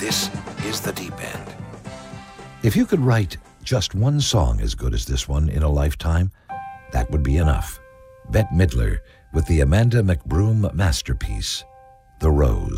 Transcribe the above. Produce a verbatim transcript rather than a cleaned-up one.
This is The Deep End. If you could write just one song as good as this one in a lifetime, that would be enough. Bette Midler with the Amanda McBroom masterpiece, The Rose.